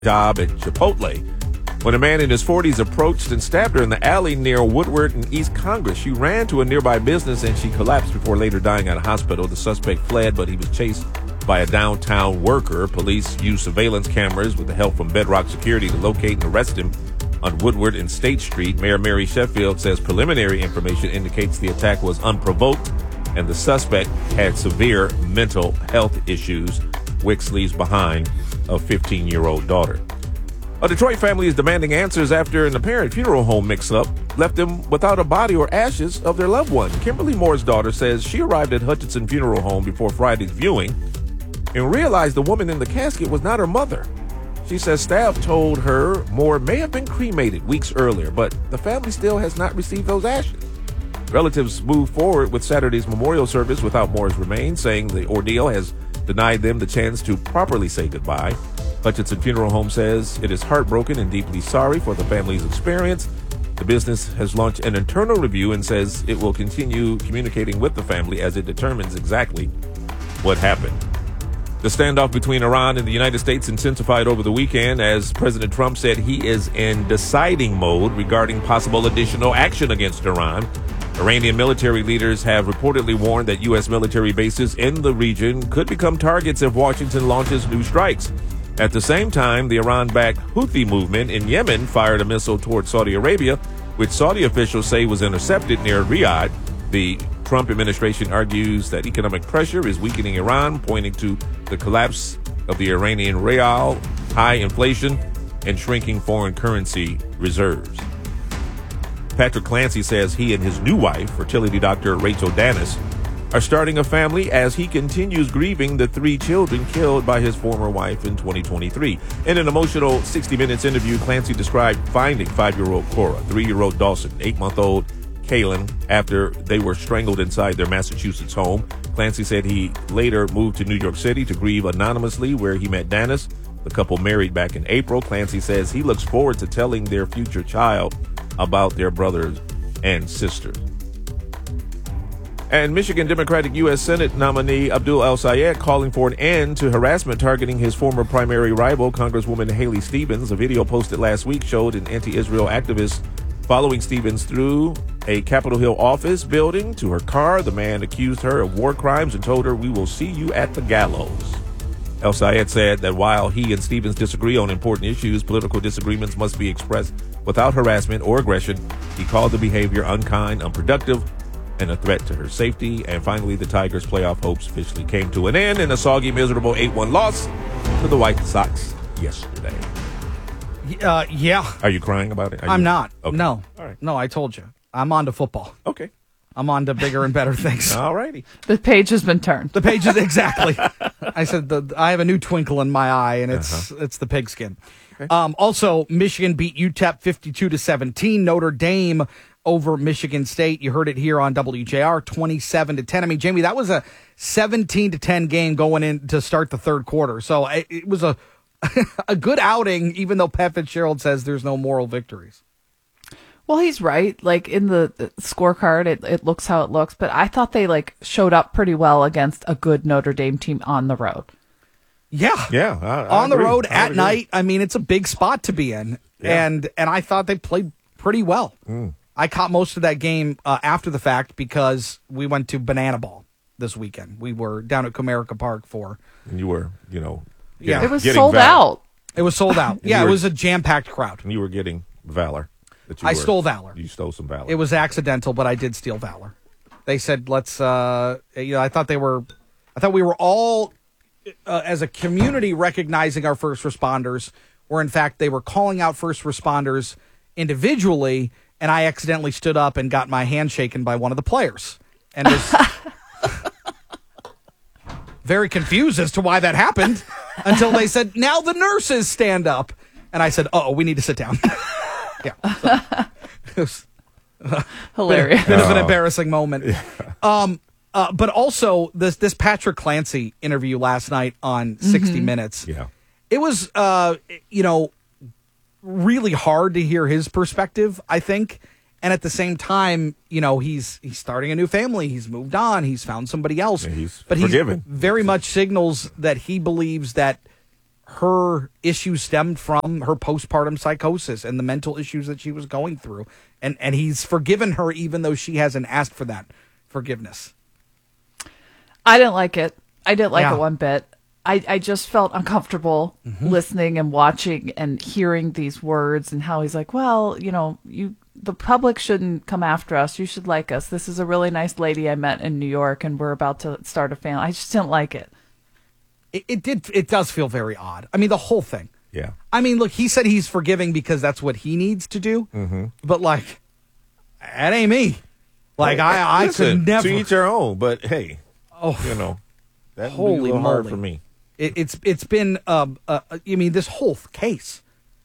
job at Chipotle when a man in his 40s approached and stabbed her in the alley near Woodward and East Congress. She ran to a nearby business and she collapsed before later dying at a hospital. The suspect fled, but he was chased by a downtown worker. Police used surveillance cameras with the help from Bedrock Security to locate and arrest him on Woodward and State Street. Mayor Mary Sheffield says preliminary information indicates the attack was unprovoked and the suspect had severe mental health issues. Wicks leaves behind a 15-year-old daughter. A Detroit family is demanding answers after an apparent funeral home mix-up left them without a body or ashes of their loved one. Kimberly Moore's daughter says she arrived at Hutchinson Funeral Home before Friday's viewing and realized the woman in the casket was not her mother. She says staff told her Moore may have been cremated weeks earlier, but the family still has not received those ashes. Relatives moved forward with Saturday's memorial service without Moore's remains, saying the ordeal has denied them the chance to properly say goodbye. Hutchinson Funeral Home says it is heartbroken and deeply sorry for the family's experience. The business has launched an internal review and says it will continue communicating with the family as it determines exactly what happened. The standoff between Iran and the United States intensified over the weekend as President Trump said he is in deciding mode regarding possible additional action against Iran. Iranian military leaders have reportedly warned that U.S. military bases in the region could become targets if Washington launches new strikes. At the same time, the Iran-backed Houthi movement in Yemen fired a missile toward Saudi Arabia, which Saudi officials say was intercepted near Riyadh. The Trump administration argues that economic pressure is weakening Iran, pointing to the collapse of the Iranian rial, high inflation, and shrinking foreign currency reserves. Patrick Clancy says he and his new wife, fertility doctor Rachel Danis, are starting a family as he continues grieving the 3 children killed by his former wife in 2023. In an emotional 60 Minutes interview, Clancy described finding 5-year-old Cora, 3-year-old Dawson, 8-month-old Kaylin after they were strangled inside their Massachusetts home. Clancy said he later moved to New York City to grieve anonymously, where he met Danis. The couple married back in April. Clancy says he looks forward to telling their future child about their brothers and sisters. And Michigan Democratic U.S. Senate nominee Abdul El-Sayed calling for an end to harassment targeting his former primary rival, Congresswoman Haley Stevens. A video posted last week showed an anti-Israel activist following Stevens through a Capitol Hill office building to her car. The man accused her of war crimes and told her, "We will see you at the gallows." El-Sayed said that while he and Stevens disagree on important issues, political disagreements must be expressed without harassment or aggression. He called the behavior unkind, unproductive, and a threat to her safety. And finally, the Tigers' playoff hopes officially came to an end in a soggy, miserable 8-1 loss to the White Sox yesterday. Yeah. Are you crying about it? I'm not. Okay. No. All right. No, I told you. I'm on to football. Okay. I'm on to bigger and better things. All righty. The page has been turned. The page is exactly. I said I have a new twinkle in my eye, and it's the pigskin. Okay. Also, Michigan beat UTEP 52-17. Notre Dame over Michigan State. You heard it here on WJR, 27-10. I mean, Jamie, that was a 17-10 game going in to start the third quarter. So it was a good outing, even though Pat Fitzgerald says there's no moral victories. Well, he's right. Like in the scorecard, it looks how it looks. But I thought they showed up pretty well against a good Notre Dame team on the road. Yeah. Yeah. I on the road at night. I mean, it's a big spot to be in. Yeah. And I thought they played pretty well. I caught most of that game after the fact because we went to Banana Ball this weekend. We were down at Comerica Park for. And you were, it was sold out. It was sold out. Yeah, it was a jam-packed crowd. And you were getting valor. I stole valor. You stole some valor. It was accidental, but I did steal valor. They said, let's, I thought we were all, as a community, recognizing our first responders, where in fact they were calling out first responders individually, and I accidentally stood up and got my hand shaken by one of the players. And was very confused as to why that happened until they said, now the nurses stand up. And I said, we need to sit down. Yeah. So, it was hilarious. Bit of an embarrassing moment. Yeah. But also this Patrick Clancy interview last night on 60 Minutes. Yeah. It was, really hard to hear his perspective, I think. And at the same time, he's starting a new family. He's moved on. He's found somebody else. Yeah, he's forgiven. He very much signals that he believes that her issues stemmed from her postpartum psychosis and the mental issues that she was going through. And he's forgiven her even though she hasn't asked for that forgiveness. I didn't like it. I didn't like it one bit. I just felt uncomfortable listening and watching and hearing these words and how he's like, well, the public shouldn't come after us. You should like us. This is a really nice lady I met in New York and we're about to start a family. I just didn't like it. It does feel very odd. I mean, the whole thing. Yeah. I mean, look, he said he's forgiving because that's what he needs to do. Mm-hmm. But like, that ain't me. Like, I could never. To each their own, but hey, that would be a little hard for me. It's been this whole case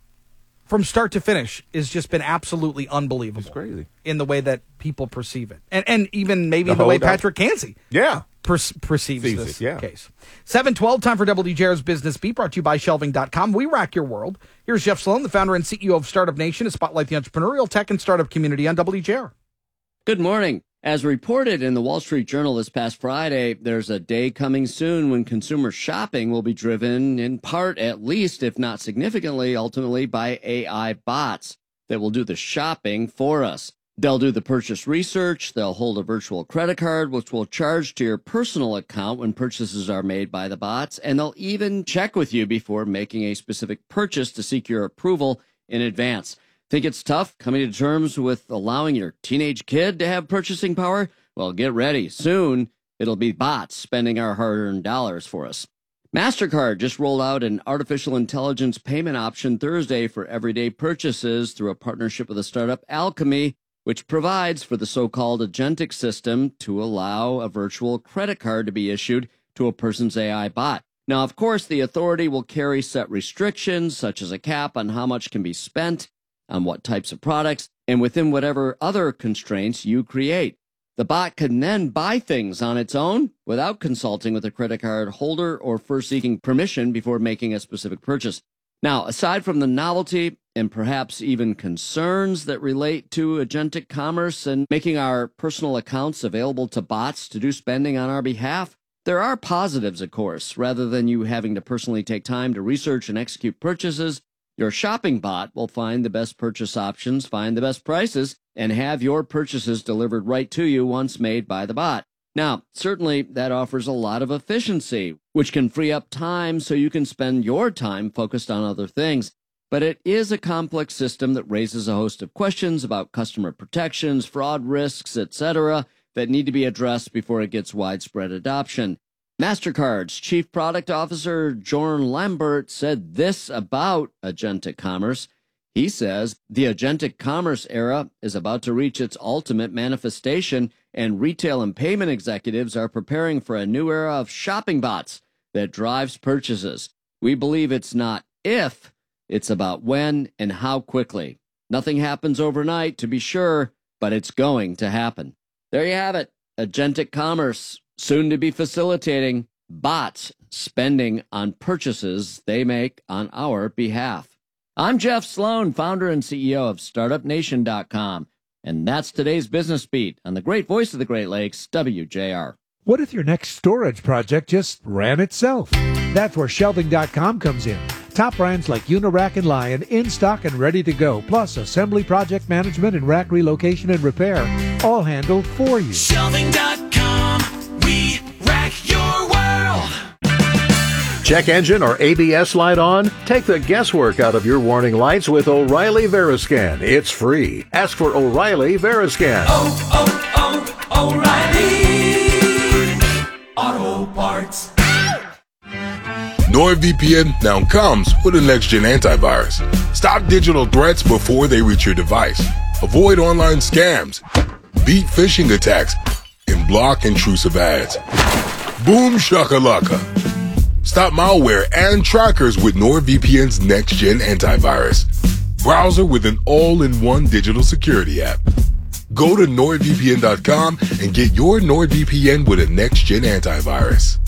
from start to finish has just been absolutely unbelievable. It's crazy in the way that people perceive it, and even maybe the way Patrick Cansey perceives this case. 7:12, time for WJR's Business Beat, brought to you by Shelving.com. We rack your world. Here's Jeff Sloan, the founder and CEO of Startup Nation, to spotlight the entrepreneurial tech and startup community on WJR. Good morning. As reported in the Wall Street Journal this past Friday, there's a day coming soon when consumer shopping will be driven in part, at least, if not significantly, ultimately by AI bots that will do the shopping for us. They'll do the purchase research, they'll hold a virtual credit card, which will charge to your personal account when purchases are made by the bots, and they'll even check with you before making a specific purchase to seek your approval in advance. Think it's tough coming to terms with allowing your teenage kid to have purchasing power? Well, get ready. Soon, it'll be bots spending our hard-earned dollars for us. MasterCard just rolled out an artificial intelligence payment option Thursday for everyday purchases through a partnership with the startup Alchemy, which provides for the so-called agentic system to allow a virtual credit card to be issued to a person's AI bot. Now, of course, the authority will carry set restrictions, such as a cap on how much can be spent on what types of products, and within whatever other constraints you create. The bot can then buy things on its own without consulting with a credit card holder or first seeking permission before making a specific purchase. Now, aside from the novelty and perhaps even concerns that relate to agentic commerce and making our personal accounts available to bots to do spending on our behalf, there are positives, of course. Rather than you having to personally take time to research and execute purchases, your shopping bot will find the best purchase options, find the best prices, and have your purchases delivered right to you once made by the bot. Now, certainly that offers a lot of efficiency, which can free up time so you can spend your time focused on other things. But it is a complex system that raises a host of questions about customer protections, fraud risks, etc., that need to be addressed before it gets widespread adoption. MasterCard's Chief Product Officer, Jorn Lambert, said this about agentic commerce. He says, the agentic commerce era is about to reach its ultimate manifestation, and retail and payment executives are preparing for a new era of shopping bots that drives purchases. We believe it's not if, it's about when and how quickly. Nothing happens overnight, to be sure, but it's going to happen. There you have it. Agentic commerce, soon to be facilitating bots spending on purchases they make on our behalf. I'm Jeff Sloan, founder and CEO of StartupNation.com, and that's today's Business Beat on the great voice of the Great Lakes, WJR. What if your next storage project just ran itself? That's where Shelving.com comes in. Top brands like Unirack and Lion in stock and ready to go, plus assembly, project management, and rack relocation and repair, all handled for you. Shelving.com, we rack your world. Check engine or ABS light on? Take the guesswork out of your warning lights with O'Reilly Veriscan. It's free. Ask for O'Reilly Veriscan. O'Reilly Auto Parts. NordVPN now comes with a next-gen antivirus. Stop digital threats before they reach your device. Avoid online scams. Beat phishing attacks. And block intrusive ads. Boom shakalaka. Stop malware and trackers with NordVPN's next-gen antivirus. Browser with an all-in-one digital security app. Go to NordVPN.com and get your NordVPN with a next-gen antivirus.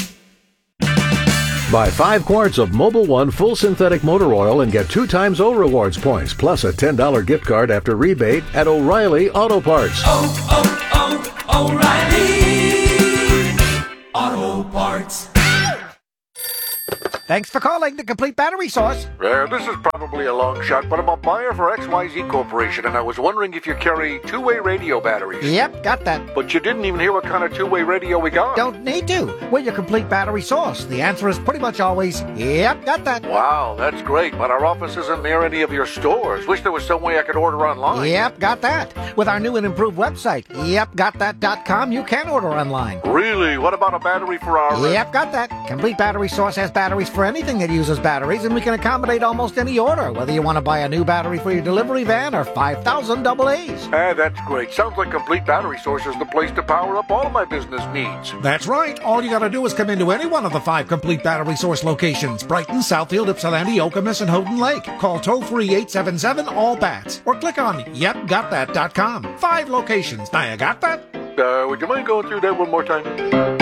Buy 5 quarts of Mobil 1 full synthetic motor oil and get 2 times O Rewards points, plus a $10 gift card after rebate at O'Reilly Auto Parts. O'Reilly Auto Parts. Thanks for calling the Complete Battery Source. This is probably a long shot, but I'm a buyer for XYZ Corporation, and I was wondering if you carry two-way radio batteries. Yep, got that. But you didn't even hear what kind of two-way radio we got. Don't need to. We're your Complete Battery Source. The answer is pretty much always, yep, got that. Wow, that's great, but our office isn't near any of your stores. Wish there was some way I could order online. Yep, got that. With our new and improved website, yepgotthat.com, you can order online. Really? What about a battery for our... Yep, got that. Complete Battery Source has batteries for anything that uses batteries, and we can accommodate almost any order, whether you want to buy a new battery for your delivery van or 5,000 AA's. That's great. Sounds like Complete Battery Source is the place to power up all of my business needs. That's right. All you got to do is come into any one of the 5 Complete Battery Source locations: Brighton, Southfield, Ypsilanti, Okemos, and Houghton Lake. Call toll-free 877-ALL-BATS or click on yepgotthat.com. 5 locations. Now you got that? Would you mind going through that one more time?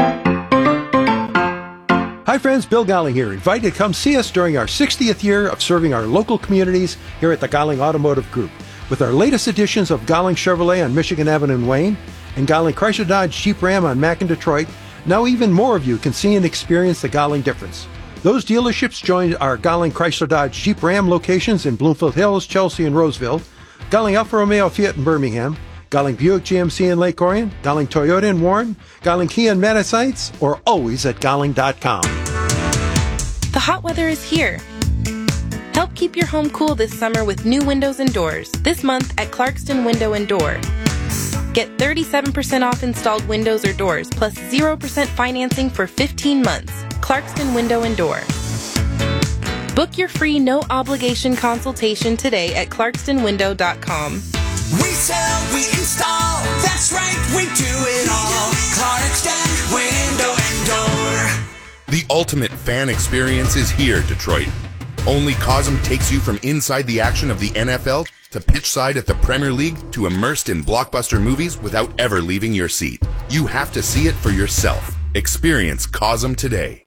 Hi friends, Bill Golling here, invited to come see us during our 60th year of serving our local communities here at the Golling Automotive Group. With our latest editions of Golling Chevrolet on Michigan Avenue in Wayne and Golling Chrysler Dodge Jeep Ram on Mack in Detroit, now even more of you can see and experience the Golling difference. Those dealerships join our Golling Chrysler Dodge Jeep Ram locations in Bloomfield Hills, Chelsea, and Roseville, Golling Alfa Romeo Fiat in Birmingham, Golling Buick GMC in Lake Orion, Golling Toyota in Warren, Golling Kia in Madison, or always at Golling.com. The hot weather is here. Help keep your home cool this summer with new windows and doors. This month at Clarkston Window and Door. Get 37% off installed windows or doors, plus 0% financing for 15 months. Clarkston Window and Door. Book your free no-obligation consultation today at clarkstonwindow.com. We sell, we install, that's right, we do it all. Clarkston Window and Door. The ultimate fan experience is here, Detroit. Only Cosm takes you from inside the action of the NFL to pitch side at the Premier League to immersed in blockbuster movies without ever leaving your seat. You have to see it for yourself. Experience Cosm today.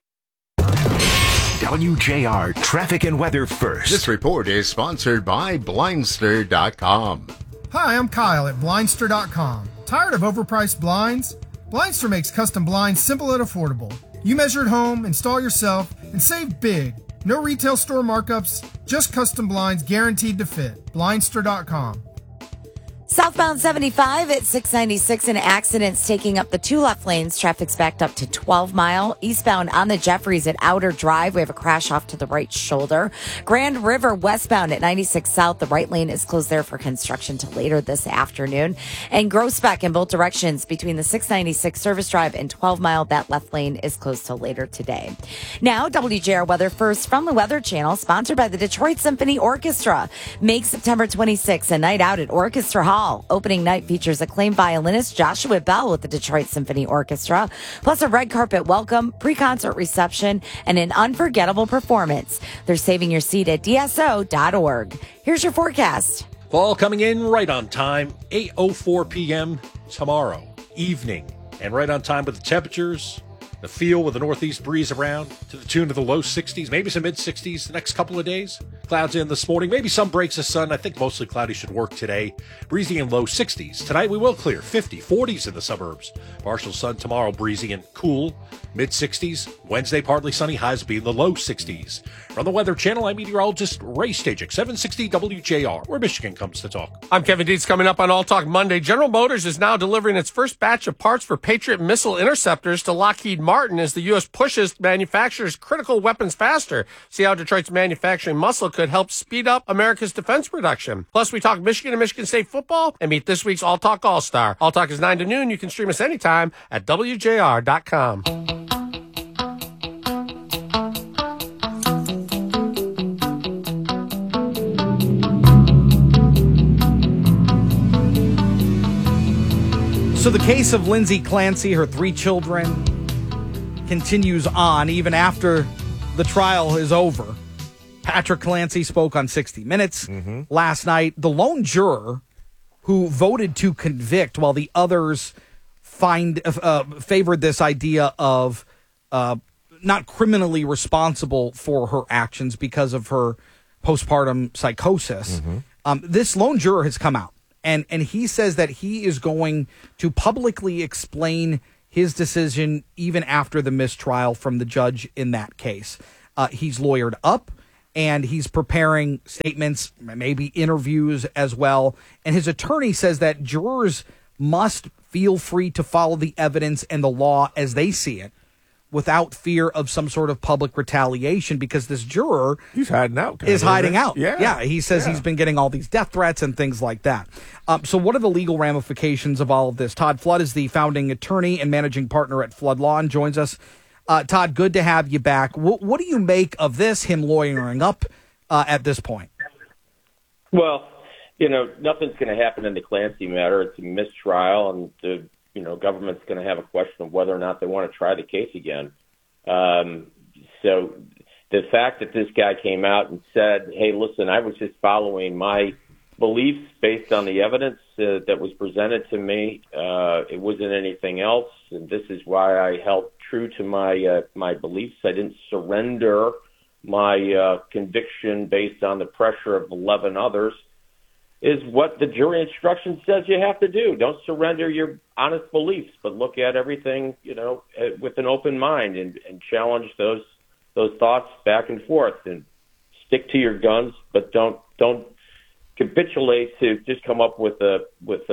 WJR Traffic and Weather First. This report is sponsored by Blindster.com. Hi, I'm Kyle at Blindster.com. Tired of overpriced blinds? Blindster makes custom blinds simple and affordable. You measure at home, install yourself, and save big. No retail store markups, just custom blinds guaranteed to fit. Blindster.com. Southbound 75 at 696, an accident's taking up the 2 left lanes. Traffic's backed up to 12 Mile. Eastbound on the Jeffries at Outer Drive, we have a crash off to the right shoulder. Grand River westbound at 96 South, the right lane is closed there for construction till later this afternoon. And Groesbeck in both directions between the 696 Service Drive and 12 Mile, that left lane is closed till later today. Now, WJR Weather First from the Weather Channel, sponsored by the Detroit Symphony Orchestra. Make September 26th a night out at Orchestra Hall. Opening night features acclaimed violinist Joshua Bell with the Detroit Symphony Orchestra, plus a red carpet welcome, pre-concert reception, and an unforgettable performance. They're saving your seat at DSO.org. Here's your forecast. Fall coming in right on time, 8:04 p.m. tomorrow evening, and right on time with the temperatures. The feel with a northeast breeze around to the tune of the low 60s, maybe some mid-60s the next couple of days. Clouds in this morning, maybe some breaks of sun. I think mostly cloudy should work today. Breezy and low 60s. Tonight we will clear 50, 40s in the suburbs. Partial sun tomorrow, breezy and cool. Mid-60s. Wednesday, partly sunny. Highs will be in the low 60s. From the Weather Channel, I'm meteorologist Ray Stajik, 760 WJR, where Michigan comes to talk. I'm Kevin Dietz. Coming up on All Talk Monday, General Motors is now delivering its first batch of parts for Patriot missile interceptors to Lockheed Martin as the U.S. pushes manufacturers critical weapons faster. See how Detroit's manufacturing muscle could help speed up America's defense production. Plus, we talk Michigan and Michigan State football and meet this week's All Talk All-Star. All Talk is 9 to noon. You can stream us anytime at WJR.com. So the case of Lindsay Clancy, her 3 children, continues on even after the trial is over. Patrick Clancy spoke on 60 Minutes last night. The lone juror who voted to convict while the others favored this idea of not criminally responsible for her actions because of her postpartum psychosis. This lone juror has come out. And he says that he is going to publicly explain his decision even after the mistrial from the judge in that case. He's lawyered up, and he's preparing statements, maybe interviews as well. And his attorney says that jurors must feel free to follow the evidence and the law as they see it, without fear of some sort of public retaliation, because this juror he's hiding out. Is hiding out. Yeah. He says he's been getting all these death threats and things like that. So what are the legal ramifications of all of this? Todd Flood is the founding attorney and managing partner at Flood Law and joins us. Todd, good to have you back. What do you make of this, him lawyering up at this point? Well, nothing's going to happen in the Clancy matter. It's a mistrial, and the government's going to have a question of whether or not they want to try the case again. So the fact that this guy came out and said, hey, listen, I was just following my beliefs based on the evidence that was presented to me. It wasn't anything else, and this is why I held true to my beliefs. I didn't surrender my conviction based on the pressure of 11 others, is what the jury instruction says you have to do. Don't surrender your honest beliefs, but look at everything, with an open mind and challenge those thoughts back and forth, and stick to your guns, but don't capitulate to just come up with a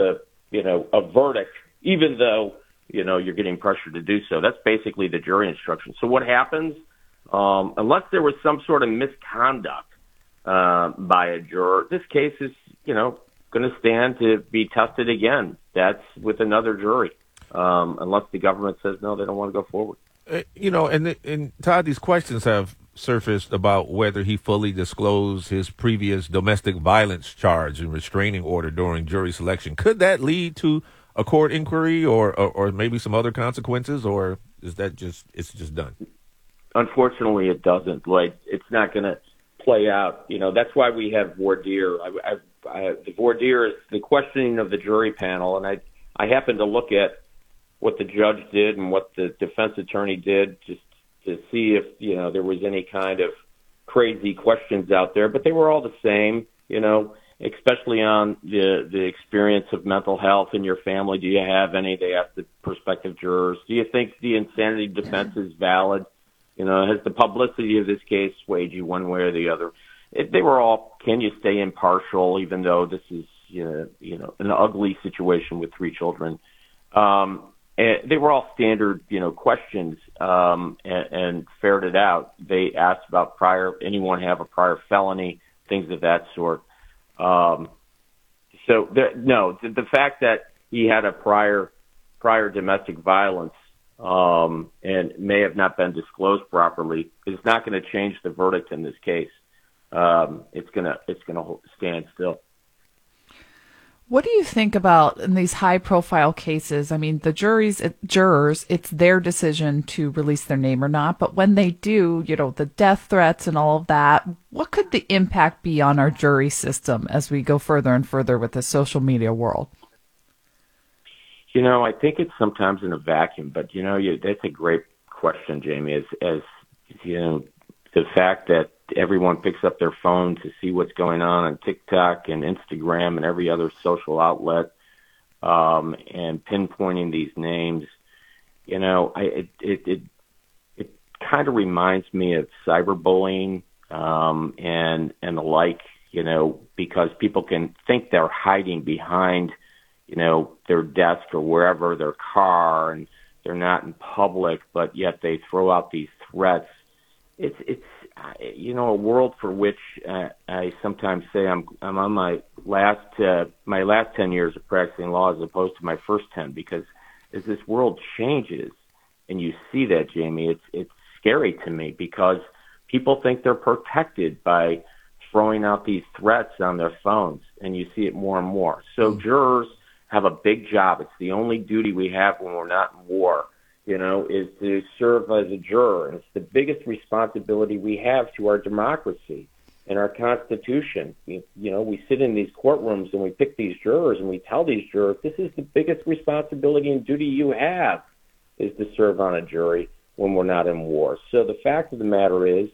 verdict, even though, you're getting pressure to do so. That's basically the jury instruction. So what happens, unless there was some sort of misconduct by a juror, this case is, going to stand to be tested again. That's with another jury, unless the government says, no, they don't want to go forward. And Todd, these questions have surfaced about whether he fully disclosed his previous domestic violence charge and restraining order during jury selection. Could that lead to a court inquiry or maybe some other consequences, or is that it's just done? Unfortunately, it doesn't. It's not going to play out. That's why we have voir dire. The voir dire is the questioning of the jury panel, and I happened to look at what the judge did and what the defense attorney did just to see if, there was any kind of crazy questions out there, but they were all the same, especially on the experience of mental health in your family. Do you have any? They asked the prospective jurors. Do you think the insanity defense is valid? Has the publicity of this case swayed you one way or the other? They were all, can you stay impartial, even though this is, an ugly situation with 3 children? They were all standard, questions, and ferreted out. They asked about anyone have a prior felony, things of that sort. The fact that he had a prior domestic violence, and may have not been disclosed properly, is not going to change the verdict in this case. It's going to stand still. What do you think about in these high-profile cases? I mean, the jurors, it's their decision to release their name or not. But when they do, the death threats and all of that, what could the impact be on our jury system as we go further and further with the social media world? I think it's sometimes in a vacuum, but that's a great question, Jamie. As the fact that everyone picks up their phone to see what's going on TikTok and Instagram and every other social outlet, and pinpointing these names, it kind of reminds me of cyberbullying, and the like, because people can think they're hiding behind, their desk or wherever, their car, and they're not in public, but yet they throw out these threats. It's a world for which I sometimes say I'm on my last 10 years of practicing law as opposed to my first 10, because as this world changes and you see that, Jamie, it's scary to me, because people think they're protected by throwing out these threats on their phones, and you see it more and more. So jurors have a big job. It's the only duty we have when we're not in war, is to serve as a juror. And it's the biggest responsibility we have to our democracy and our Constitution. We sit in these courtrooms and we pick these jurors and we tell these jurors, this is the biggest responsibility and duty you have, is to serve on a jury when we're not in war. So the fact of the matter is,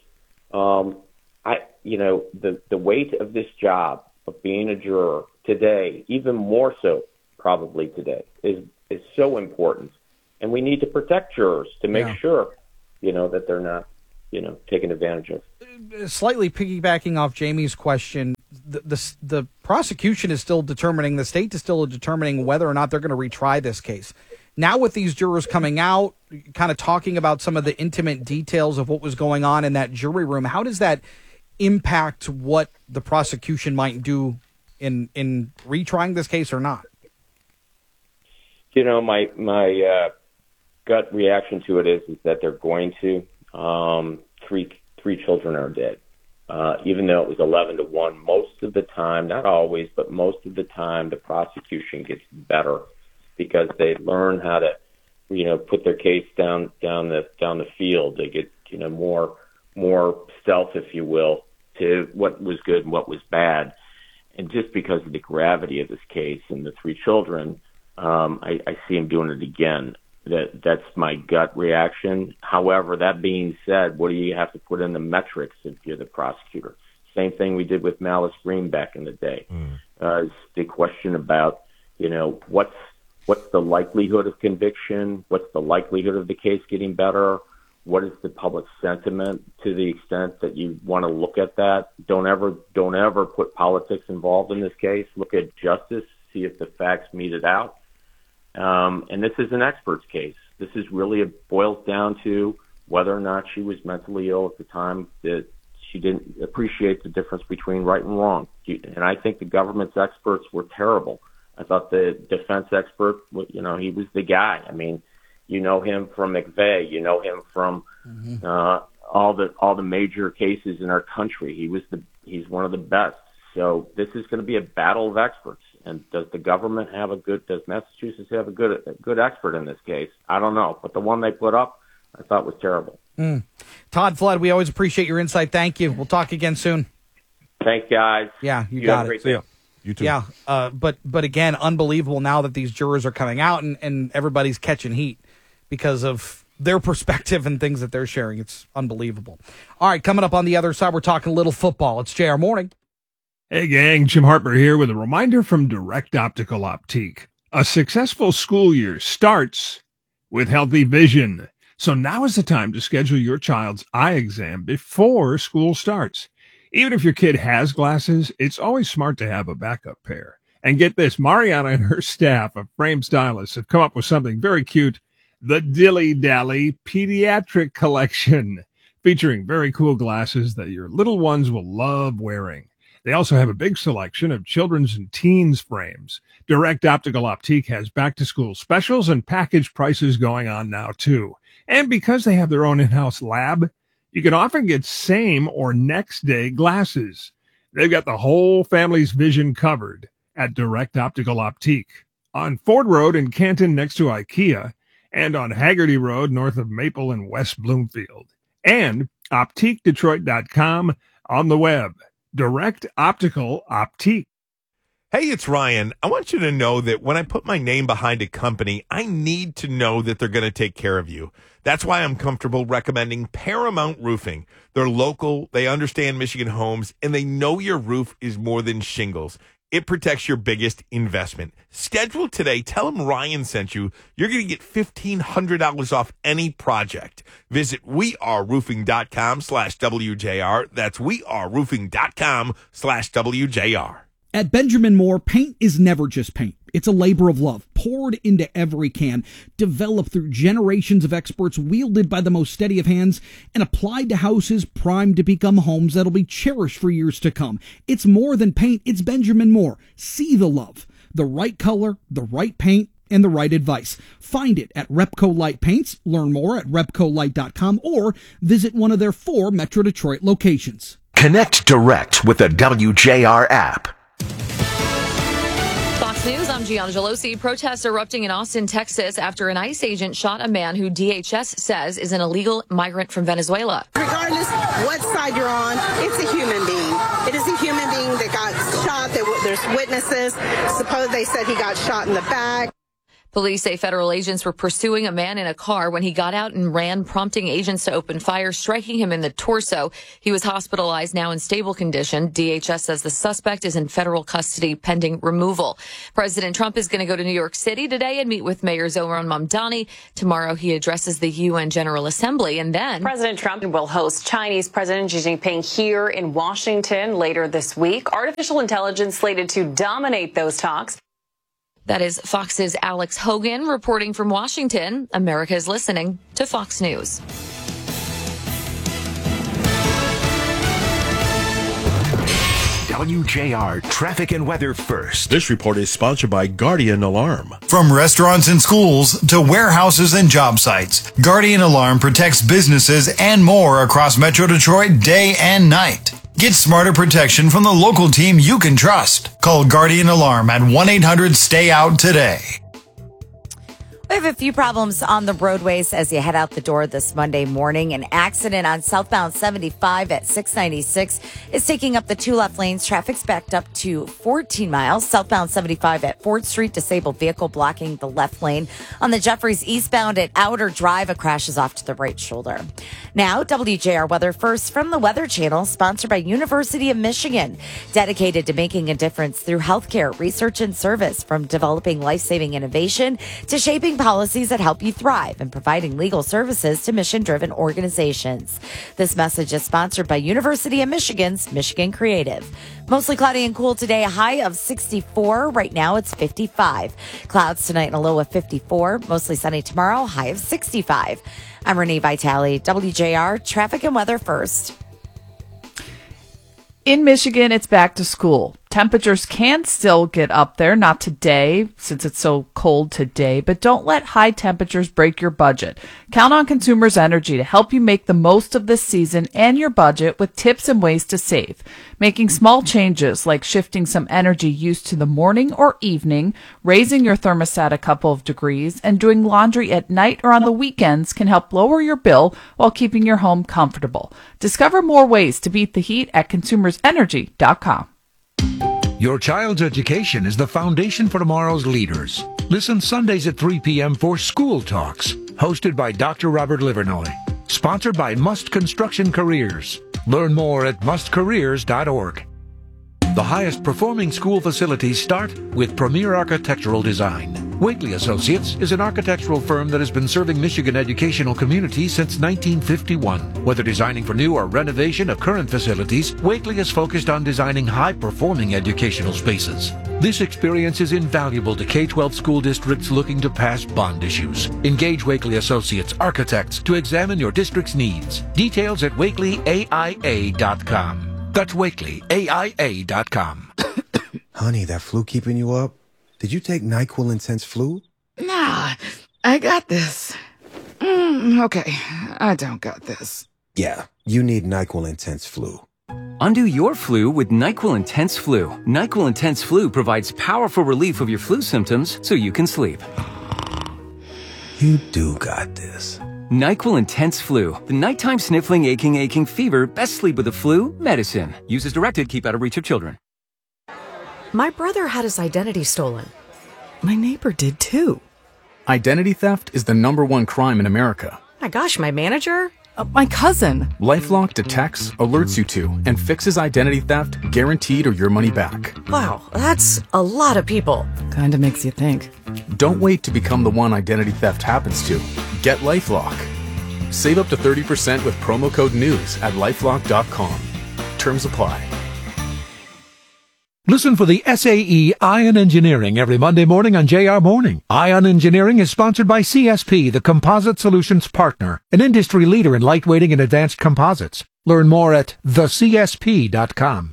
the weight of this job of being a juror today, even more so probably today, is so important. And we need to protect jurors to make sure, that they're not, taken advantage of. Slightly piggybacking off Jamie's question, the prosecution is still determining, the state is still determining whether or not they're going to retry this case. Now with these jurors coming out, kind of talking about some of the intimate details of what was going on in that jury room, how does that impact what the prosecution might do in retrying this case or not? My gut reaction to it is that they're going to. Three children are dead. Even though it was 11-1, most of the time, not always, but most of the time, the prosecution gets better because they learn how to, put their case down the field. They get, more stealth, if you will, to what was good and what was bad. And just because of the gravity of this case and the three children, I see him doing it again. That's my gut reaction. However, that being said, what do you have to put in the metrics if you're the prosecutor? Same thing we did with Malice Green back in the day. Is the question about, what's the likelihood of conviction? What's the likelihood of the case getting better? What is the public sentiment to the extent that you want to look at that? Don't ever put politics involved in this case. Look at justice, see if the facts meet it out. And this is an expert's case. This is really, it boils down to whether or not she was mentally ill at the time, that she didn't appreciate the difference between right and wrong. And I think the government's experts were terrible. I thought the defense expert, he was the guy. I mean, you know him from McVeigh, you know him from all the major cases in our country. He's one of the best. So this is going to be a battle of experts. And does Massachusetts have a good expert in this case? I don't know. But the one they put up, I thought was terrible. Todd Flood, we always appreciate your insight. Thank you. We'll talk again soon. Thanks, guys. Yeah, you got it. Great day. You too. Yeah, but again, unbelievable now that these jurors are coming out and everybody's catching heat because of their perspective and things that they're sharing. It's unbelievable. All right, coming up on the other side, we're talking a little football. It's JR Morning. Hey gang, Jim Harper here with a reminder from Direct Optical Optique. A successful school year starts with healthy vision. So now is the time to schedule your child's eye exam before school starts. Even if your kid has glasses, it's always smart to have a backup pair. And get this, Mariana and her staff of Frame Stylists have come up with something very cute, the Dilly Dally Pediatric Collection, featuring very cool glasses that your little ones will love wearing. They also have a big selection of children's and teens frames. Direct Optical Optique has back-to-school specials and package prices going on now, too. And because they have their own in-house lab, you can often get same or next-day glasses. They've got the whole family's vision covered at Direct Optical Optique. On Ford Road in Canton next to IKEA, and on Haggerty Road north of Maple and West Bloomfield. And OptiqueDetroit.com on the web. Direct Optical Optique. Hey, it's Ryan. I want you to know that when I put my name behind a company, I need to know that they're going to take care of you. That's why I'm comfortable recommending Paramount Roofing. They're local, they understand Michigan homes, and they know your roof is more than shingles. It protects your biggest investment. Schedule today. Tell them Ryan sent you. You're going to get $1,500 off any project. Visit weareroofing.com/WJR. That's weareroofing.com/WJR. At Benjamin Moore, paint is never just paint. It's a labor of love, poured into every can, developed through generations of experts, wielded by the most steady of hands, and applied to houses primed to become homes that'll be cherished for years to come. It's more than paint, it's Benjamin Moore. See the love. The right color, the right paint, and the right advice. Find it at Repco Light Paints. Learn more at repcolight.com or visit one of their 4 Metro Detroit locations. Connect direct with the WJR app. Fox News, I'm Gian Gelosi. Protests erupting in Austin, Texas after an ICE agent shot a man who DHS says is an illegal migrant from Venezuela. Regardless what side you're on, it's a human being. It is a human being that got shot. There's witnesses. Suppose they said he got shot in the back. Police say federal agents were pursuing a man in a car when he got out and ran, prompting agents to open fire, striking him in the torso. He was hospitalized, now in stable condition. DHS says the suspect is in federal custody pending removal. President Trump is going to go to New York City today and meet with Mayor Zohran Mamdani. Tomorrow he addresses the UN General Assembly, and then President Trump will host Chinese President Xi Jinping here in Washington later this week. Artificial intelligence slated to dominate those talks. That is Fox's Alex Hogan reporting from Washington. America is listening to Fox News. WJR Traffic and Weather First. This report is sponsored by Guardian Alarm. From restaurants and schools to warehouses and job sites, Guardian Alarm protects businesses and more across Metro Detroit day and night. Get smarter protection from the local team you can trust. Call Guardian Alarm at 1-800-STAY-OUT today. We have a few problems on the roadways as you head out the door this Monday morning. An accident on southbound 75 at 696 is taking up the two left lanes. Traffic's backed up to 14 miles. Southbound 75 at Ford Street, disabled vehicle blocking the left lane. On the Jeffries eastbound at Outer Drive, a crash is off to the right shoulder. Now, WJR Weather First from the Weather Channel, sponsored by University of Michigan, dedicated to making a difference through healthcare, research, and service, from developing life-saving innovation to shaping policies that help you thrive and providing legal services to mission-driven organizations. This message is sponsored by University of Michigan's Michigan Creative. Mostly cloudy and cool today, a high of 64. Right now it's 55. Clouds tonight and a low of 54. Mostly sunny tomorrow, high of 65. I'm Renee Vitale, WJR Traffic and Weather First. In Michigan, it's back to school. Temperatures can still get up there, not today, since it's so cold today, but don't let high temperatures break your budget. Count on Consumers Energy to help you make the most of this season and your budget with tips and ways to save. Making small changes like shifting some energy use to the morning or evening, raising your thermostat a couple of degrees, and doing laundry at night or on the weekends can help lower your bill while keeping your home comfortable. Discover more ways to beat the heat at consumersenergy.com. Your child's education is the foundation for tomorrow's leaders. Listen Sundays at 3 p.m. for School Talks, hosted by Dr. Robert Livernoy. Sponsored by Must Construction Careers. Learn more at mustcareers.org. The highest performing school facilities start with premier architectural design. Wakely Associates is an architectural firm that has been serving Michigan educational communities since 1951. Whether designing for new or renovation of current facilities, Wakely is focused on designing high-performing educational spaces. This experience is invaluable to K-12 school districts looking to pass bond issues. Engage Wakely Associates architects to examine your district's needs. Details at wakelyaia.com. That's wakelyaia.com. Honey, that flu keeping you up? Did you take NyQuil Intense Flu? Nah, I got this. Okay, I don't got this. Yeah, you need NyQuil Intense Flu. Undo your flu with NyQuil Intense Flu. NyQuil Intense Flu provides powerful relief of your flu symptoms so you can sleep. You do got this. NyQuil Intense Flu. The nighttime sniffling, aching fever. Best sleep with the flu medicine. Use as directed. Keep out of reach of children. My brother had his identity stolen. My neighbor did too. Identity theft is the #1 crime in America. My gosh, my manager? My cousin. LifeLock detects, alerts you to, and fixes identity theft guaranteed or your money back. Wow, that's a lot of people. Kinda makes you think. Don't wait to become the one identity theft happens to. Get LifeLock. Save up to 30% with promo code NEWS at LifeLock.com. Terms apply. Listen for the SAE Ion Engineering every Monday morning on JR Morning. Ion Engineering is sponsored by CSP, the Composite Solutions Partner, an industry leader in lightweighting and advanced composites. Learn more at thecsp.com.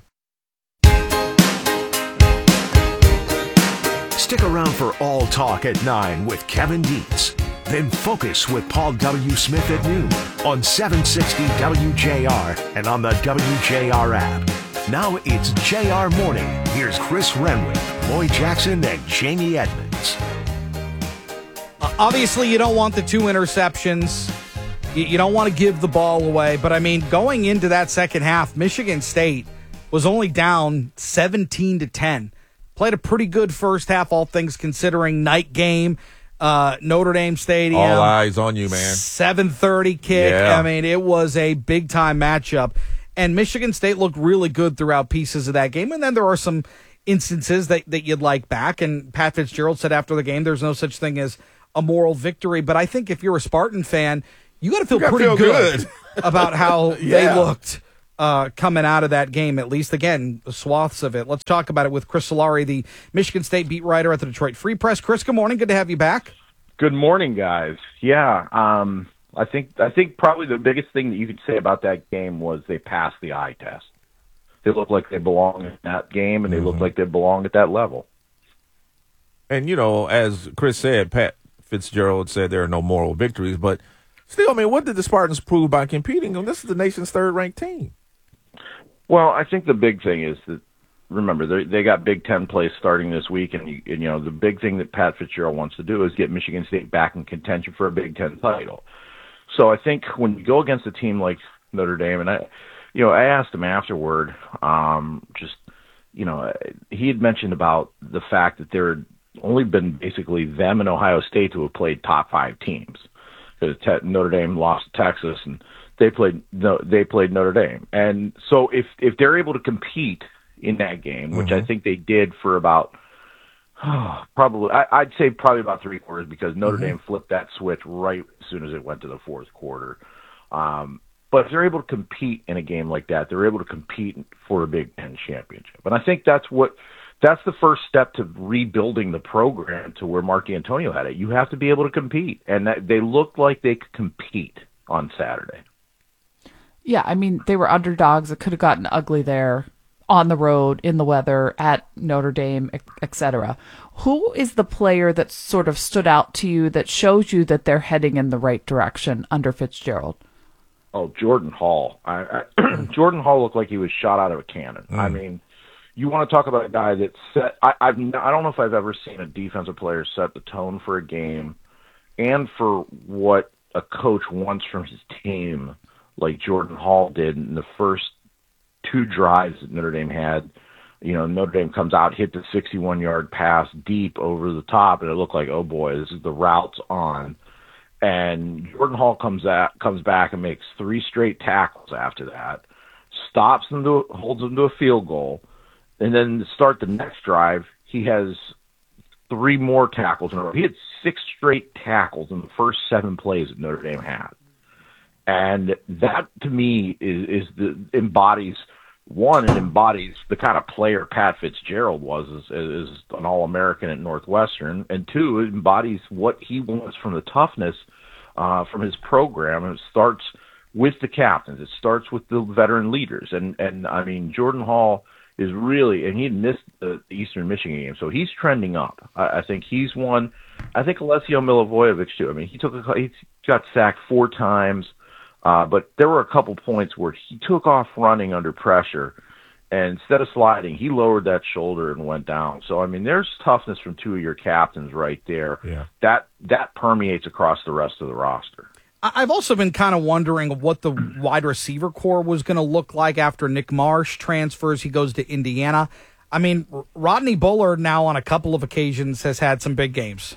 Stick around for All Talk at 9 with Kevin Dietz. Then Focus with Paul W. Smith at noon on 760 WJR and on the WJR app. Now it's JR Morning. Here's Chris Renwick, Lloyd Jackson, and Jamie Edmonds. Obviously, you don't want the 2 interceptions. You don't want to give the ball away. But, I mean, going into that second half, Michigan State was only down 17-10. Played a pretty good first half, all things considering. Night game. Notre Dame Stadium. All eyes on you, man. 7:30 kick. Yeah. I mean, it was a big-time matchup. And Michigan State looked really good throughout pieces of that game. And then there are some instances that you'd like back. And Pat Fitzgerald said after the game, there's no such thing as a moral victory. But I think if you're a Spartan fan, you got to feel pretty good about how they looked coming out of that game, at least, again, swaths of it. Let's talk about it with Chris Solari, the Michigan State beat writer at the Detroit Free Press. Chris, good morning. Good to have you back. Good morning, guys. Yeah, I think probably the biggest thing that you could say about that game was they passed the eye test. They look like they belong in that game, and they look like they belong at that level. And, as Chris said, Pat Fitzgerald said there are no moral victories, but still, I mean, what did the Spartans prove by competing? This is the nation's third-ranked team. Well, I think the big thing is that, remember, they got Big Ten play starting this week, and the big thing that Pat Fitzgerald wants to do is get Michigan State back in contention for a Big Ten title. So I think when you go against a team like Notre Dame, and I asked him afterward, he had mentioned about the fact that there had only been basically them and Ohio State who have played top 5 teams. Because Notre Dame lost to Texas, and they played Notre Dame. And so if they're able to compete in that game, which I think they did for about I'd say probably about 3 quarters, because Notre Dame flipped that switch right as soon as it went to the 4th quarter. But if they're able to compete in a game like that, they're able to compete for a Big Ten championship. And I think that's the first step to rebuilding the program to where Mark D'Antonio had it. You have to be able to compete, and they looked like they could compete on Saturday. Yeah, I mean, they were underdogs. It could have gotten ugly there. On the road, in the weather, at Notre Dame, etc. Who is the player that sort of stood out to you that shows you that they're heading in the right direction under Fitzgerald? Oh, Jordan Hall. Jordan Hall looked like he was shot out of a cannon. I mean, you want to talk about a guy that set. I don't know if I've ever seen a defensive player set the tone for a game and for what a coach wants from his team like Jordan Hall did in the first 2 drives that Notre Dame had. Notre Dame comes out, hit the 61-yard pass deep over the top, and it looked like, oh boy, this is the route's on. And Jordan Hall comes back and makes 3 straight tackles after that, holds them to a field goal, and then to start the next drive, he has 3 more tackles in a row. He had 6 straight tackles in the first 7 plays that Notre Dame had. And that, to me, embodies the kind of player Pat Fitzgerald was as an All-American at Northwestern, and 2, it embodies what he wants from the toughness from his program. And it starts with the captains. It starts with the veteran leaders. And I mean, Jordan Hall is really, and he missed the Eastern Michigan game, so he's trending up. I think he's one. I think Alessio Milivojevic, too. I mean, he got sacked 4 times. But there were a couple points where he took off running under pressure, and instead of sliding, he lowered that shoulder and went down. So, I mean, there's toughness from 2 of your captains right there. Yeah. That permeates across the rest of the roster. I've also been kind of wondering what the wide receiver core was going to look like after Nick Marsh transfers. He goes to Indiana. I mean, Rodney Bullard now on a couple of occasions has had some big games.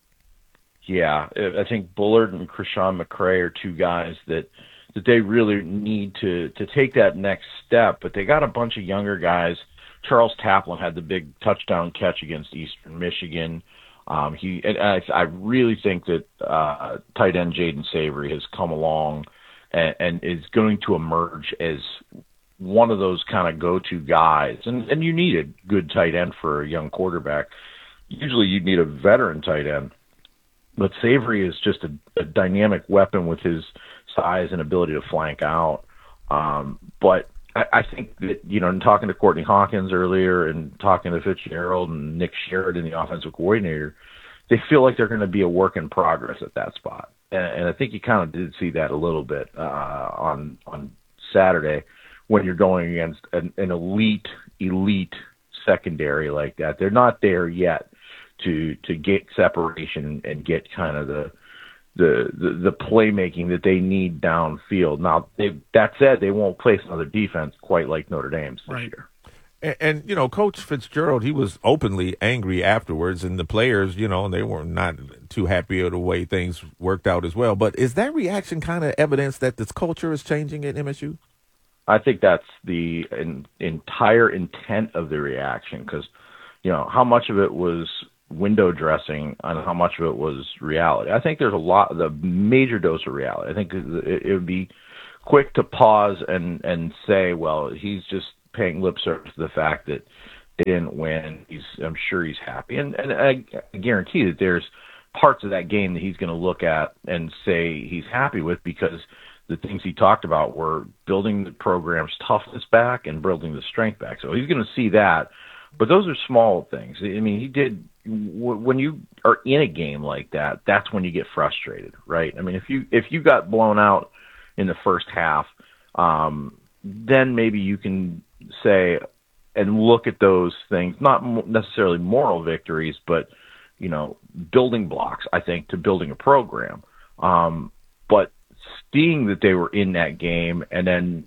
Yeah, I think Bullard and Krishan McCray are 2 guys that they really need to take that next step. But they got a bunch of younger guys. Charles Taplin had the big touchdown catch against Eastern Michigan. I really think that tight end Jaden Savory has come along and is going to emerge as one of those kind of go-to guys. And you need a good tight end for a young quarterback. Usually you need a veteran tight end. But Savory is just a dynamic weapon with his size and ability to flank out. But I think that, in talking to Courtney Hawkins earlier and talking to Fitzgerald and Nick Sheridan, the offensive coordinator, they feel like they're going to be a work in progress at that spot. And I think you kind of did see that a little bit on Saturday when you're going against an elite secondary like that. They're not there yet to get separation and get kind of the playmaking that they need downfield. Now, that said, they won't face another defense quite like Notre Dame's this year. And Coach Fitzgerald, he was openly angry afterwards, and the players, they were not too happy with the way things worked out as well. But is that reaction kind of evidence that this culture is changing at MSU? I think that's the entire intent of the reaction, because, how much of it was window dressing and how much of it was reality. I think there's the major dose of reality. I think it would be quick to pause and say, well, he's just paying lip service to the fact that they didn't win. I'm sure he's happy. And I guarantee that there's parts of that game that he's going to look at and say he's happy with, because the things he talked about were building the program's toughness back and building the strength back. So he's going to see that. But those are small things. I mean, when you are in a game like that, that's when you get frustrated, right? I mean, if you got blown out in the first half, then maybe you can say and look at those things, not necessarily moral victories, but, building blocks, I think, to building a program. But seeing that they were in that game and then,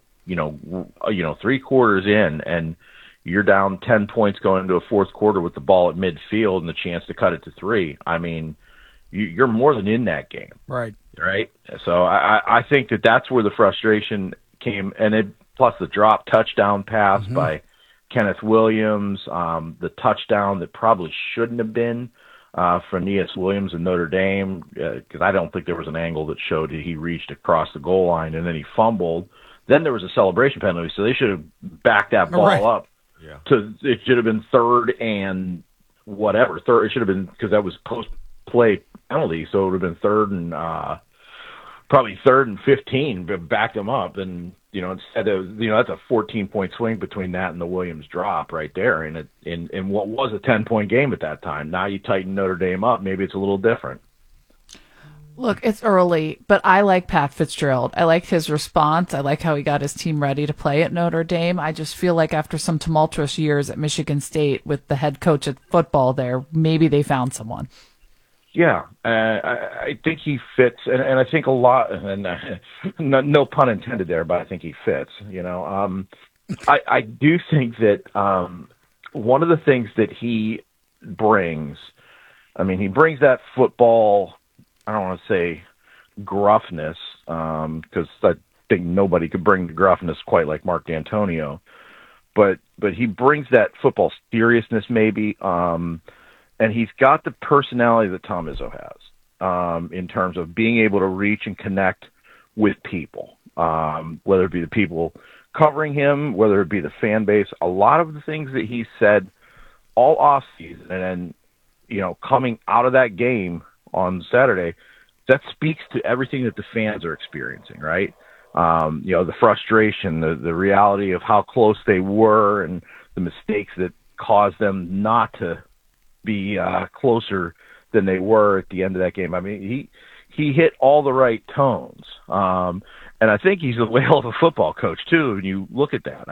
3 quarters in and you're down 10 points going into a fourth quarter with the ball at midfield and the chance to cut it to 3. I mean, you're more than in that game. Right. Right. So I think that's where the frustration came. And plus the drop touchdown pass by Kenneth Williams, the touchdown that probably shouldn't have been from Neas Williams in Notre Dame, because I don't think there was an angle that showed that he reached across the goal line and then he fumbled. Then there was a celebration penalty, so they should have backed that ball up. Yeah. It should have been 3rd and whatever. It should have been, because that was post-play penalty, so it would have been 3rd and probably 3rd and 15, but backed them up. And, instead of, that's a 14-point swing between that and the Williams drop right there. And in what was a 10-point game at that time. Now you tighten Notre Dame up, maybe it's a little different. Look, it's early, but I like Pat Fitzgerald. I like his response. I like how he got his team ready to play at Notre Dame. I just feel like after some tumultuous years at Michigan State with the head coach at football there, maybe they found someone. Yeah, I think he fits, and I think a lot, and no pun intended there, but I think he fits. I do think that one of the things that he brings, he brings that football, I don't want to say gruffness, because I think nobody could bring the gruffness quite like Mark D'Antonio, but he brings that football seriousness maybe, and he's got the personality that Tom Izzo has, in terms of being able to reach and connect with people, whether it be the people covering him, whether it be the fan base. A lot of the things that he said all offseason and then, coming out of that game on Saturday, that speaks to everything that the fans are experiencing, right? The frustration, the reality of how close they were and the mistakes that caused them not to be closer than they were at the end of that game. He hit all the right tones. And I think he's a whale of a football coach too. When you look at that,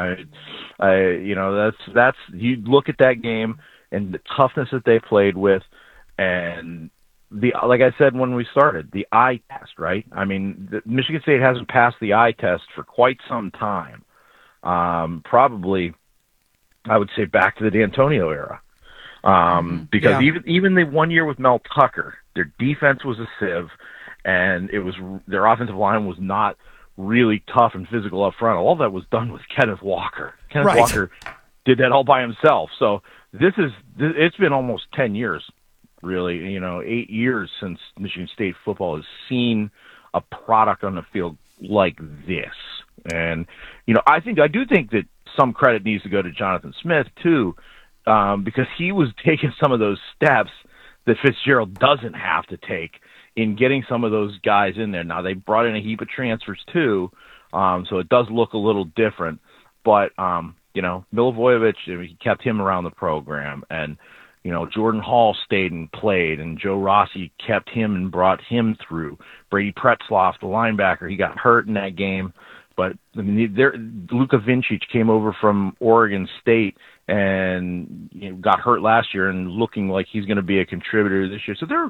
that's you look at that game and the toughness that they played with, and like I said when we started, the eye test, right? Michigan State hasn't passed the eye test for quite some time. Probably, I would say back to the D'Antonio era. Because even the 1 year with Mel Tucker, their defense was a sieve, and their offensive line was not really tough and physical up front. All that was done with Kenneth Walker. Kenneth Walker did that all by himself. So it's been almost 10 years, really, 8 years since Michigan State football has seen a product on the field like this. And, I do think that some credit needs to go to Jonathan Smith too, because he was taking some of those steps that Fitzgerald doesn't have to take in getting some of those guys in there. Now, they brought in a heap of transfers too, so it does look a little different. But, Milivojevic, he kept him around the program. And, Jordan Hall stayed and played, and Joe Rossi kept him and brought him through. Brady Pretzloff, the linebacker, he got hurt in that game. But Luka Vincic came over from Oregon State and got hurt last year and looking like he's going to be a contributor this year. So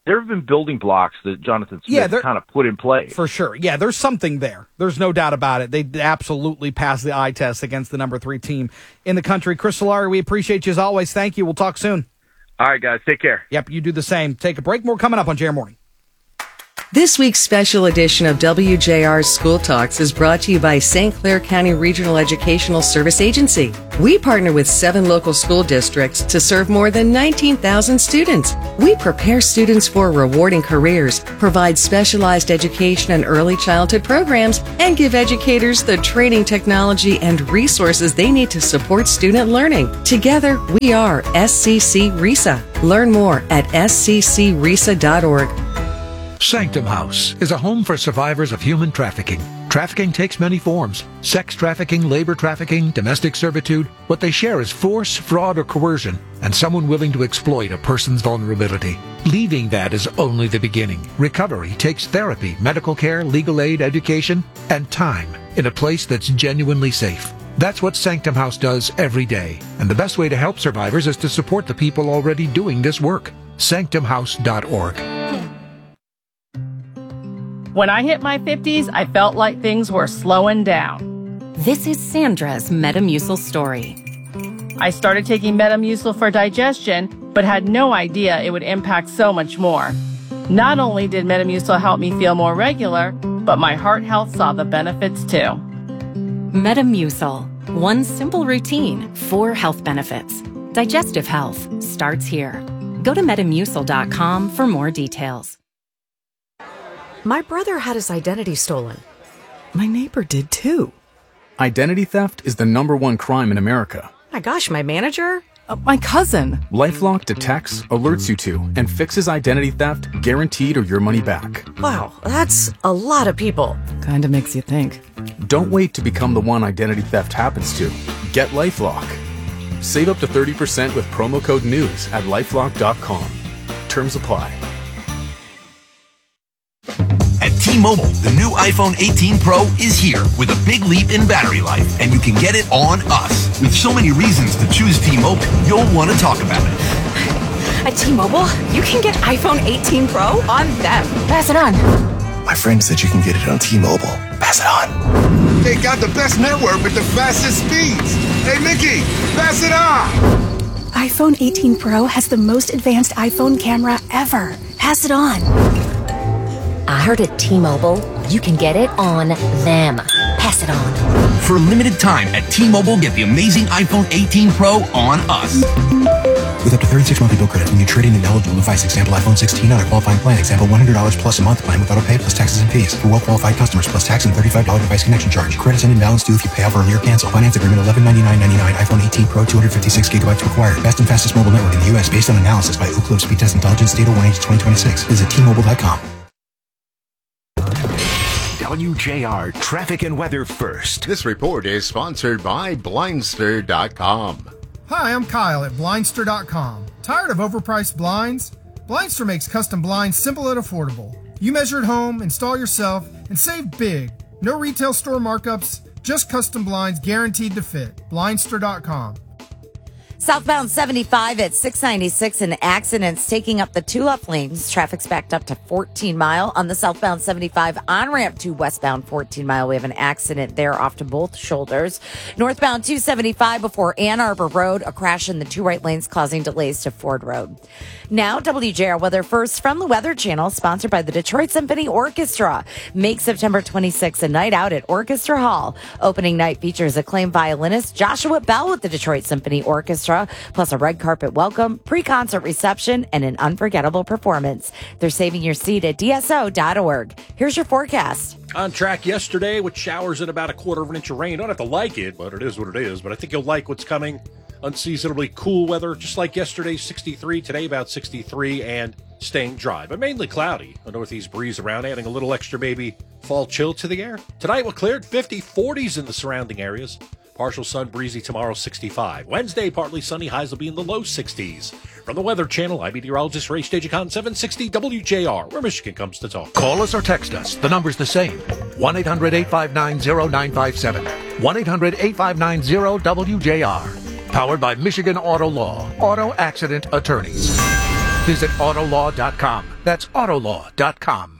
there have been building blocks that Jonathan Smith kind of put in place. For sure. Yeah, there's something there. There's no doubt about it. They absolutely passed the eye test against the number 3 team in the country. Chris Solari, we appreciate you as always. Thank you. We'll talk soon. All right, guys. Take care. Yep, you do the same. Take a break. More coming up on JR Morning. This week's special edition of WJR's School Talks is brought to you by St. Clair County Regional Educational Service Agency. We partner with 7 local school districts to serve more than 19,000 students. We prepare students for rewarding careers, provide specialized education and early childhood programs, and give educators the training, technology, and resources they need to support student learning. Together, we are SCC RESA. Learn more at sccresa.org. Sanctum House is a home for survivors of human trafficking. Trafficking takes many forms: sex trafficking, labor trafficking, domestic servitude. What they share is force, fraud, or coercion, and someone willing to exploit a person's vulnerability. Leaving that is only the beginning. Recovery takes therapy, medical care, legal aid, education, and time in a place that's genuinely safe. That's what Sanctum House does every day. And the best way to help survivors is to support the people already doing this work. sanctumhouse.org. When I hit my 50s, I felt like things were slowing down. This is Sandra's Metamucil story. I started taking Metamucil for digestion, but had no idea it would impact so much more. Not only did Metamucil help me feel more regular, but my heart health saw the benefits too. Metamucil. One simple routine, 4 health benefits. Digestive health starts here. Go to Metamucil.com for more details. My brother had his identity stolen. My neighbor did too. Identity theft is the #1 crime in America. My gosh, my manager? My cousin. LifeLock detects, alerts you to, and fixes identity theft, guaranteed or your money back. Wow, that's a lot of people. Kinda makes you think. Don't wait to become the one identity theft happens to. Get LifeLock. Save up to 30% with promo code NEWS at LifeLock.com. Terms apply. At T-Mobile, the new iPhone 18 Pro is here with a big leap in battery life, and you can get it on us. With so many reasons to choose T-Mobile, you'll want to talk about it. At T-Mobile, you can get iPhone 18 Pro on them. Pass it on. My friend said you can get it on T-Mobile. Pass it on. They got the best network with the fastest speeds. Hey, Mickey, pass it on. iPhone 18 Pro has the most advanced iPhone camera ever. Pass it on. I heard at T-Mobile, you can get it on them. Pass it on. For a limited time at T-Mobile, get the amazing iPhone 18 Pro on us. With up to 36 monthly bill credits when you trade in an eligible device, example iPhone 16 on a qualifying plan, example $100 plus a month plan with auto pay plus taxes and fees. For well-qualified customers, plus tax and $35 device connection charge. Credits and balance due if you pay off early or cancel. Finance agreement $1199.99. iPhone 18 Pro 256 gigabytes required. Best and fastest mobile network in the U.S. based on analysis by Ookla Speed Test Intelligence Data 1H 2026. Visit T-Mobile.com. WJR Traffic and Weather First. This report is sponsored by Blindster.com. Hi, I'm Kyle at Blindster.com. Tired of overpriced blinds? Blindster makes custom blinds simple and affordable. You measure at home, install yourself, and save big. No retail store markups, just custom blinds guaranteed to fit. Blindster.com. Southbound 75 at 696, an accident's taking up the 2 left lanes. Traffic's backed up to 14 Mile. On the southbound 75 on-ramp to westbound 14 Mile, we have an accident there off to both shoulders. Northbound 275 before Ann Arbor Road, a crash in the 2 right lanes causing delays to Ford Road. Now, WJR Weather First from the Weather Channel, sponsored by the Detroit Symphony Orchestra. Make September 26th a night out at Orchestra Hall. Opening night features acclaimed violinist Joshua Bell with the Detroit Symphony Orchestra, plus a red carpet welcome, pre-concert reception, and an unforgettable performance. They're saving your seat at DSO.org. Here's your forecast. On track yesterday with showers and about a 1/4 inch of rain. Don't have to like it, but it is what it is. But I think you'll like what's coming. Unseasonably cool weather, just like yesterday, 63. Today, about 63 and staying dry, but mainly cloudy. A northeast breeze around, adding a little extra maybe fall chill to the air. Tonight, we'll clear at 50, 40s in the surrounding areas. Partial sun, breezy tomorrow, 65. Wednesday, partly sunny, highs will be in the low 60s. From the Weather Channel, I'm meteorologist Ray Stagicon, 760 WJR, where Michigan comes to talk. Call us or text us. The number's the same. 1-800-859-0957. 1-800-859-0WJR. Powered by Michigan Auto Law. Auto Accident Attorneys. Visit Autolaw.com. That's Autolaw.com.